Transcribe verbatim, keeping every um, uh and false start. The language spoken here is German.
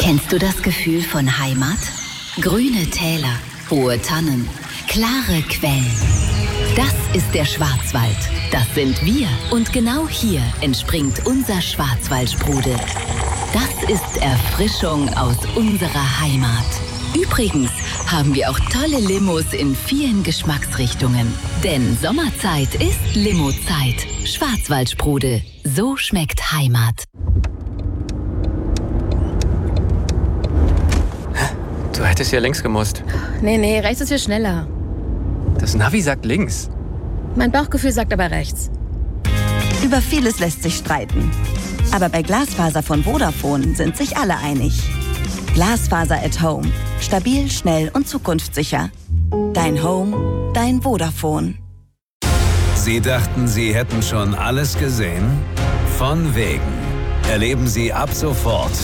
Kennst du das Gefühl von Heimat? Grüne Täler, hohe Tannen, klare Quellen. Das ist der Schwarzwald. Das sind wir. Und genau hier entspringt unser Schwarzwaldsprudel. Das ist Erfrischung aus unserer Heimat. Übrigens haben wir auch tolle Limos in vielen Geschmacksrichtungen. Denn Sommerzeit ist Limo-Zeit. Schwarzwaldsprudel. So schmeckt Heimat. Du hättest ja links gemusst. Nee, nee, rechts ist viel schneller. Das Navi sagt links. Mein Bauchgefühl sagt aber rechts. Über vieles lässt sich streiten. Aber bei Glasfaser von Vodafone sind sich alle einig. Glasfaser at Home. Stabil, schnell und zukunftssicher. Dein Home, dein Vodafone. Sie dachten, Sie hätten schon alles gesehen? Von wegen. Erleben Sie ab sofort